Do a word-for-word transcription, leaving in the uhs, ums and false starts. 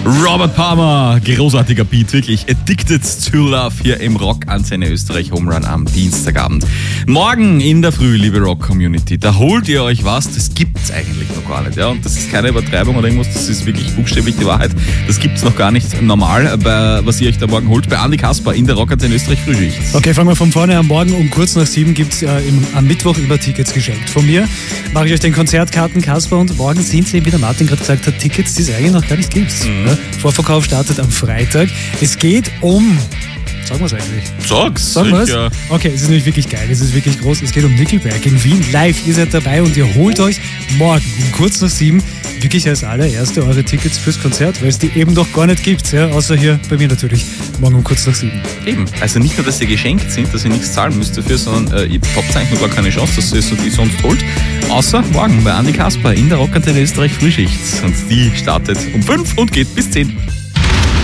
Robert Palmer, großartiger Beat, wirklich. Addicted to Love hier im Rock-Antenne Österreich Home Run am Dienstagabend. Morgen in der Früh, liebe Rock-Community, da holt ihr euch was, das gibt's eigentlich noch gar nicht. Ja? Und das ist keine Übertreibung oder irgendwas, das ist wirklich buchstäblich die Wahrheit. Das gibt's noch gar nicht normal, bei, was ihr euch da morgen holt, bei Andi Kasper in der Rock-Antenne Österreich Frühschicht. Okay, fangen wir von vorne an. Morgen um kurz nach sieben gibt's äh, im, am Mittwoch über Tickets geschenkt. Von mir mache ich euch den Konzertkarten Kasper und morgen sind sie, wie der Martin gerade gesagt hat, Tickets, die es eigentlich noch gar nicht gibt. Mhm. Ja? Vorverkauf startet am Freitag. Es geht um... Sagen wir es eigentlich? Sag's. Sagen wir es? Okay, es ist nämlich wirklich geil, es ist wirklich groß. Es geht um Nickelback in Wien live. Ihr seid dabei und ihr holt euch morgen um kurz nach sieben wirklich als allererste eure Tickets fürs Konzert, weil es die eben noch gar nicht gibt. Ja? Außer hier bei mir natürlich, morgen um kurz nach sieben. Eben, also nicht nur, dass sie geschenkt sind, dass ihr nichts zahlen müsst dafür, sondern äh, ihr habt eigentlich noch gar keine Chance, dass ihr es so die sonst holt. Außer morgen bei Andi Kasper in der Rock-Antenne Österreich Frühschicht. Und die startet um fünf und geht bis zehn.